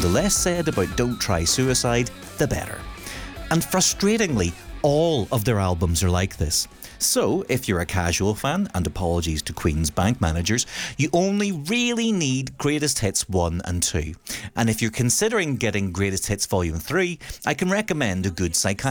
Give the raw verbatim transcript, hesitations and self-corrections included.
the less said about Don't Try Suicide, the better. And frustratingly, all of their albums are like this. So, if you're a casual fan, and apologies to Queen's bank managers, you only really need Greatest Hits one and two. And if you're considering getting Greatest Hits Volume three, I can recommend A Good Psychiatrist.